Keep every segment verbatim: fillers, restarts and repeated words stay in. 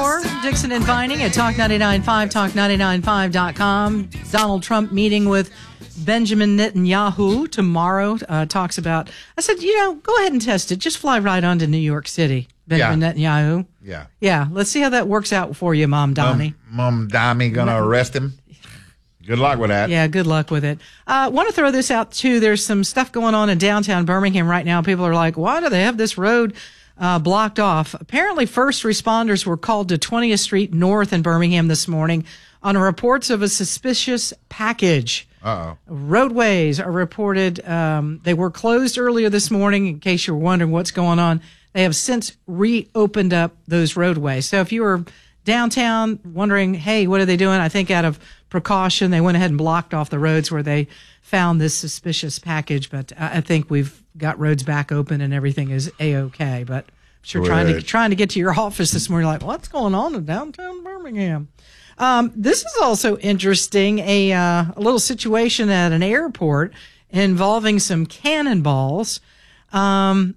more. Dixon and Vining at Talk ninety-nine point five, talk ninety-nine point five dot com. Donald Trump meeting with Benjamin Netanyahu tomorrow. Uh, talks about, I said, you know, go ahead and test it. Just fly right on to New York City, Benjamin yeah. Netanyahu. Yeah. Yeah. Let's see how that works out for you, Mom Donnie. Mom, Mom Donnie going to arrest him? Good luck with that. Yeah, good luck with it. I uh, want to throw this out, too. There's some stuff going on in downtown Birmingham right now. People are like, why do they have this road uh, blocked off? Apparently, first responders were called to twentieth Street North in Birmingham this morning on reports of a suspicious package. Uh-oh. Roadways are reported. Um, they were closed earlier this morning, in case you're wondering what's going on. They have since reopened up those roadways. So if you were downtown wondering, hey, what are they doing? I think out of precaution, they went ahead and blocked off the roads where they found this suspicious package. But I think we've got roads back open and everything is A-OK. But I'm sure trying to, trying to get to your office this morning, like, what's going on in downtown Birmingham? Um, this is also interesting, a, uh, a little situation at an airport involving some cannonballs. Um,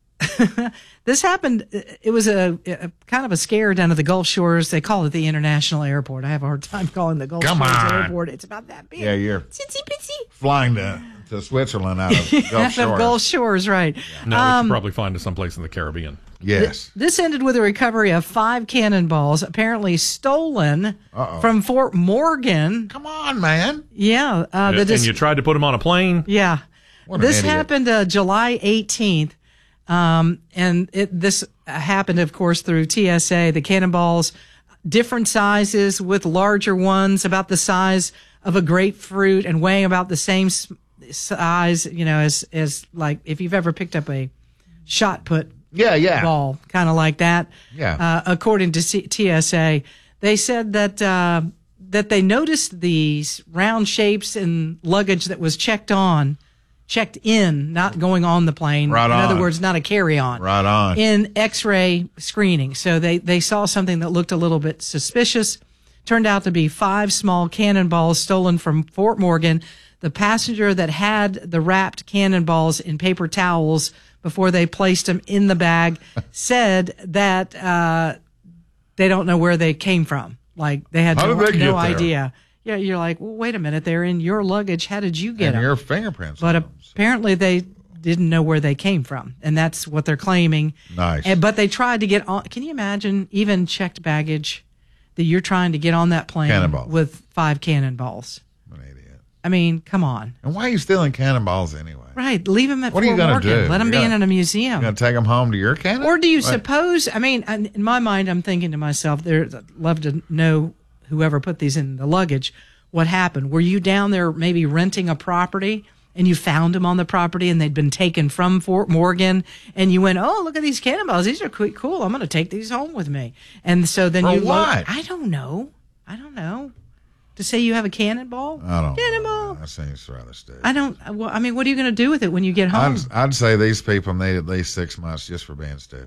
this happened, it was a, a kind of a scare down at the Gulf Shores. They call it the International Airport. I have a hard time calling the Gulf Come Shores on. Airport. It's about that big. Yeah, you're Tsitsy bitsy. Flying to, to Switzerland out of Gulf Out Shores. of Gulf Shores, right. No, Um, we could probably find it someplace in the Caribbean. Yes. This ended with a recovery of five cannonballs, apparently stolen Uh-oh. from Fort Morgan. Come on, man. Yeah. Uh, and, the dis- and you tried to put them on a plane? Yeah. What an This idiot. happened uh, July eighteenth. Um, and it, this happened, of course, through T S A. The cannonballs, different sizes with larger ones, about the size of a grapefruit and weighing about the same s- size, you know, as, as like if you've ever picked up a shot put Yeah, yeah. ball, kind of like that. Yeah. Uh, according to C- T S A, they said that uh, that they noticed these round shapes in luggage that was checked on, checked in, not going on the plane. Right in on. other words, not a carry-on. Right on. In X-ray screening. So they, they saw something that looked a little bit suspicious. Turned out to be five small cannonballs stolen from Fort Morgan. The passenger that had the wrapped cannonballs in paper towels before they placed them in the bag said that uh, they don't know where they came from. Like they had How no, did they get no there? idea. Yeah, you're like, well, wait a minute, they're in your luggage. How did you get And them? your fingerprints. But on them. apparently they didn't know where they came from, and that's what they're claiming. Nice. And, but they tried to get on. Can you imagine even checked baggage that you're trying to get on that plane Cannonballs. with five cannonballs? An idiot. I mean, come on. And why are you stealing cannonballs anyway? Right, leave them at What are you Fort gonna Morgan. do? Let them You're be gonna- in a You museum. going to take them home to your cannon? Or do you What? suppose? I mean, I- in my mind, I'm thinking to myself, there's I'd love to know whoever put these in the luggage. What happened? Were you down there maybe renting a property and you found them on the property and they'd been taken from Fort Morgan and you went, oh, look at these cannonballs. These are quite cool. I'm going to take these home with me. And so then For you lo- what? I don't know. I don't know. To say you have a cannonball? I don't Cannonball. know. That seems rather stupid. I don't. Well, I mean, what are you going to do with it when you get home? I'd, I'd say these people need at least six months just for being stupid.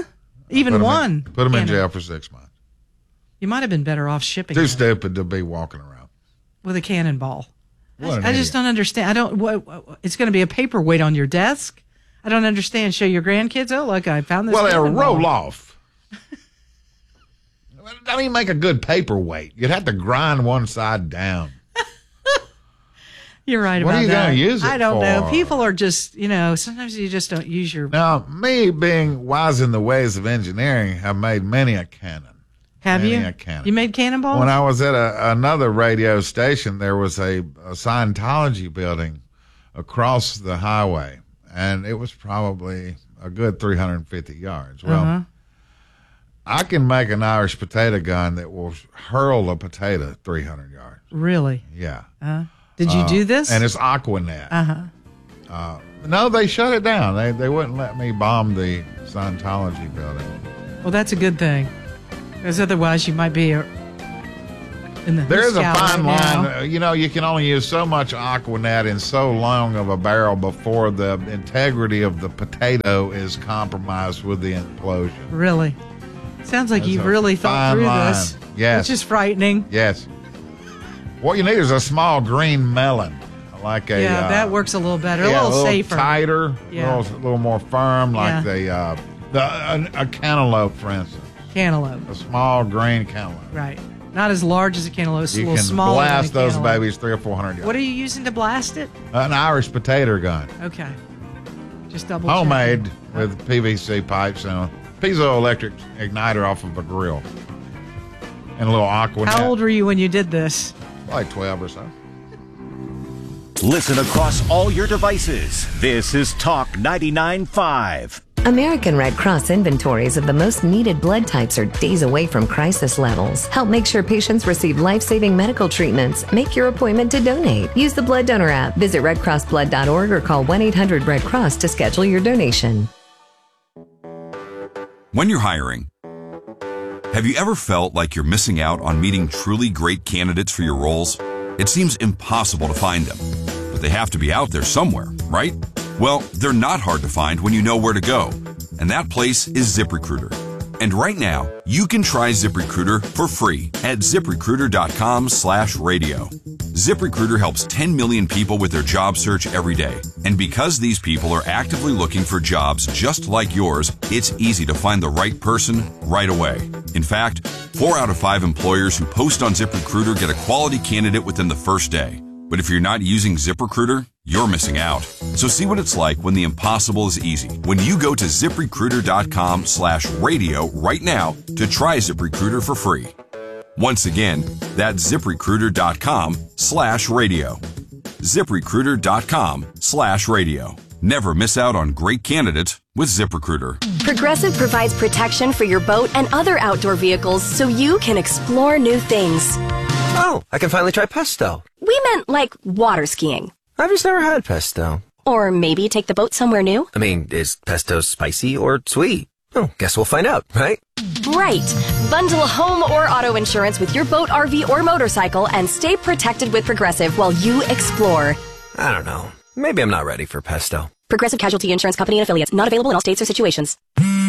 Even Put 'em one. In, put them in cannon- jail for six months. You might have been better off shipping Too them stupid to be walking around. with a cannonball. What an I, I just idiot. don't understand. I don't. What, what, it's going to be a paperweight on your desk. I don't understand. Show your grandkids. Oh, look, I found this. Well, they'll cannonball. roll off. I mean, make a good paperweight. You'd have to grind one side down. You're right What about are you that. gonna use it I don't know. for? People are just, you know, sometimes you just don't use your. Now, me being wise in the ways of engineering, have made many a cannon. Have many you? a cannon. You made cannonballs? When I was at a, another radio station, there was a, a Scientology building across the highway, and it was probably a good three hundred fifty yards. Well, Uh-huh. I can make an Irish potato gun that will hurl a potato three hundred yards. Really? Yeah. Uh, did you do this? And it's Aquanet. uh-huh. Uh, no, they shut it down. They they wouldn't let me bomb the Scientology building. Well, that's a good thing. Because otherwise you might be a, in the There is a scout fine right line. now. Uh, You know, you can only use so much Aquanet in so long of a barrel before the integrity of the potato is compromised with the implosion. Really? Sounds like That's you've a really thought fine through line. this. Yes. Which is frightening. Yes. What you need is a small green melon, like a Yeah, uh, that works a little better, yeah, a little safer. tighter, Yeah. a little, little more firm, like Yeah. the uh, the a, a cantaloupe, for instance. cantaloupe. A small green cantaloupe. Right. Not as large as a cantaloupe. It's a You little can smaller blast than a those cantaloupe. babies three or four hundred yards. What are you using to blast it? An Irish potato gun. Okay. Just double check. Homemade with P V C pipes and a piezoelectric igniter off of a grill. And a little aqua net. How old were you when you did this? Like twelve or so. Listen across all your devices. This is Talk ninety-nine point five. American Red Cross inventories of the most needed blood types are days away from crisis levels. Help make sure patients receive life-saving medical treatments. Make your appointment to donate. Use the Blood Donor app. Visit red cross blood dot org or call one eight hundred red cross to schedule your donation. When you're hiring, have you ever felt like you're missing out on meeting truly great candidates for your roles? It seems impossible to find them, but they have to be out there somewhere, right? Well, they're not hard to find when you know where to go, and that place is ZipRecruiter. And right now, you can try ZipRecruiter for free at ZipRecruiter.com slash radio. ZipRecruiter helps ten million people with their job search every day. And because these people are actively looking for jobs just like yours, it's easy to find the right person right away. In fact, four out of five employers who post on ZipRecruiter get a quality candidate within the first day. But if you're not using ZipRecruiter, you're missing out. So see what it's like when the impossible is easy. When you go to ZipRecruiter.com slash radio right now to try ZipRecruiter for free. Once again, that's ZipRecruiter.com slash radio. ZipRecruiter.com slash radio. Never miss out on great candidates with ZipRecruiter. Progressive provides protection for your boat and other outdoor vehicles so you can explore new things. Oh, I can finally try pesto. We meant like water skiing. I've just never had pesto. Or maybe take the boat somewhere new. I mean, is pesto spicy or sweet? Oh, guess we'll find out, right? Right. Bundle home or auto insurance with your boat, R V, or motorcycle and stay protected with Progressive while you explore. I don't know. Maybe I'm not ready for pesto. Progressive Casualty Insurance Company and Affiliates. Not available in all states or situations.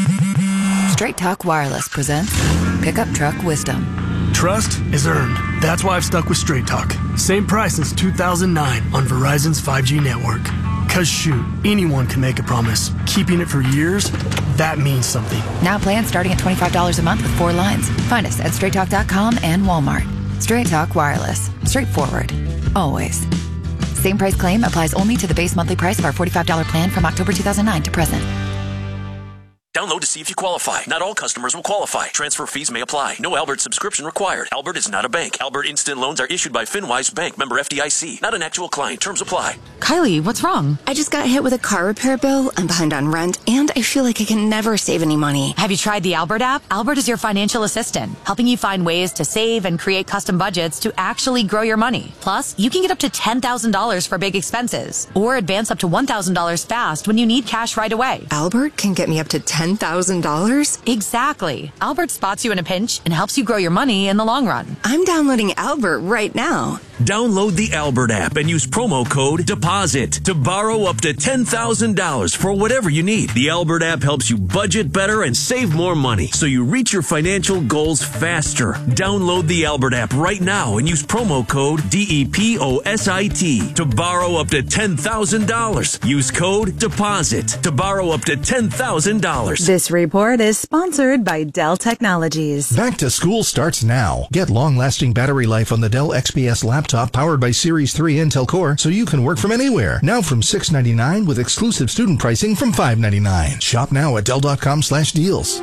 Straight Talk Wireless presents Pickup Truck Wisdom. Trust is earned. That's why I've stuck with Straight Talk. Same price since two thousand nine on Verizon's five G network. Cause shoot, anyone can make a promise. Keeping it for years, that means something. Now plans starting at twenty-five dollars a month with four lines. Find us at straight talk dot com and Walmart. Straight Talk Wireless. Straightforward. Always. Same price claim applies only to the base monthly price of our forty-five dollars plan from October two thousand nine to present. Download to see if you qualify. Not all customers will qualify. Transfer fees may apply. No Albert subscription required. Albert is not a bank. Albert Instant Loans are issued by FinWise Bank, member F D I C. Not an actual client. Terms apply. Kylie, what's wrong? I just got hit with a car repair bill. I'm behind on rent, and I feel like I can never save any money. Have you tried the Albert app? Albert is your financial assistant, helping you find ways to save and create custom budgets to actually grow your money. Plus, you can get up to ten thousand dollars for big expenses, or advance up to one thousand dollars fast when you need cash right away. Albert can get me up to ten thousand dollars? Exactly. Albert spots you in a pinch and helps you grow your money in the long run. I'm downloading Albert right now. Download the Albert app and use promo code DEPOSIT to borrow up to ten thousand dollars for whatever you need. The Albert app helps you budget better and save more money so you reach your financial goals faster. Download the Albert app right now and use promo code D E P O S I T to borrow up to ten thousand dollars. Use code DEPOSIT to borrow up to ten thousand dollars. This report is sponsored by Dell Technologies. Back to school starts now. Get long-lasting battery life on the Dell X P S laptop powered by Series three Intel Core so you can work from anywhere. Now from six ninety-nine with exclusive student pricing from five ninety-nine. Shop now at Dell.com slash deals.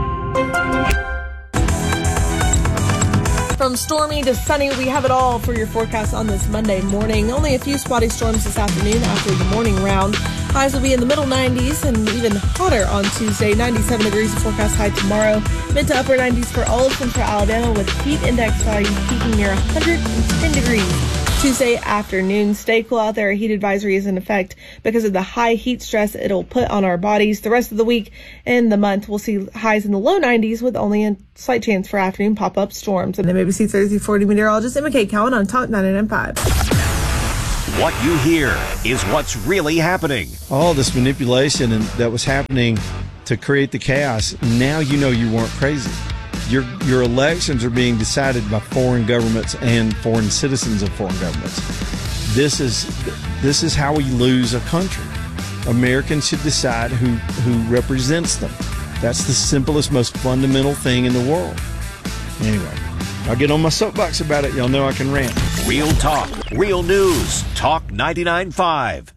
From stormy to sunny, we have it all for your forecast on this Monday morning. Only a few spotty storms this afternoon after the morning round. Highs will be in the middle nineties and even hotter on Tuesday. ninety-seven degrees forecast high tomorrow. Mid to upper nineties for all of central Alabama with heat index values peaking near one hundred ten degrees. Tuesday afternoon, stay cool out there. A heat advisory is in effect because of the high heat stress it'll put on our bodies. The rest of the week and the month, we'll see highs in the low nineties with only a slight chance for afternoon pop-up storms. And the A B C Thursday forty meteorologist Emma Kate Cowan on Talk ninety-nine point five. What you hear is what's really happening. All this manipulation and that was happening to create the chaos, now you know you weren't crazy. Your your elections are being decided by foreign governments and foreign citizens of foreign governments. This is this is how we lose a country. Americans should decide who, who represents them. That's the simplest, most fundamental thing in the world. Anyway, I'll get on my soapbox about it. Y'all know I can rant. Real talk, real news. Talk ninety-nine point five.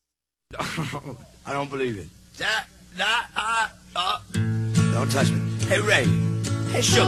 I don't believe it. That, that, uh, uh. Don't touch me. Hey, Ray. Hey, Sugar.